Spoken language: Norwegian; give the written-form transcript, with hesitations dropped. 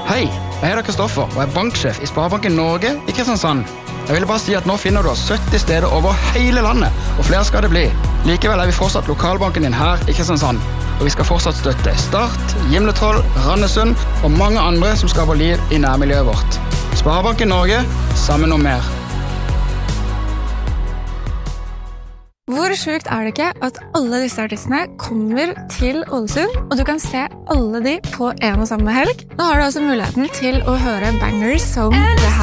Hei, jeg heter Kristoffer og er banksjef i Sparebanken Norge i Kristiansand. Jeg ville bare si at nå finner du oss 70 steder over hele landet, og flere skal det bli. Likevel er vi fortsatt lokalbanken din her i Kristiansand, og vi skal fortsatt støtte Start, Gimletroll, Randesund og mange andre som skaper liv i nærmiljøet vårt. Sparebanken Norge, sammen om mer. Hvor sjukt det ikke at alle disse artistene kommer til Ålesund, og du kan se alle de på en og samme helg? Nå har du altså muligheten til å høre bangers som det her.